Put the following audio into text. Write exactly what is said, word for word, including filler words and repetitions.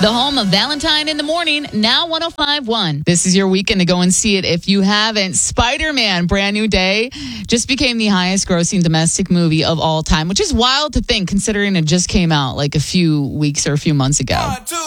The home of Valentine in the Morning, now one oh five point one. This is your weekend to go and see it if you haven't. Spider-Man, Brand New Day, just became the highest grossing domestic movie of all time, which is wild to think considering it just came out like a few weeks or a few months ago.